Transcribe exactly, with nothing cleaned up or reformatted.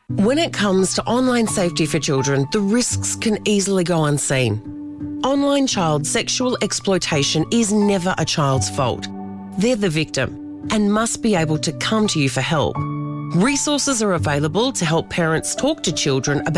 When it comes to online safety for children, the risks can easily go unseen. Online child sexual exploitation is never a child's fault. They're the victim and must be able to come to you for help. Resources are available to help parents talk to children about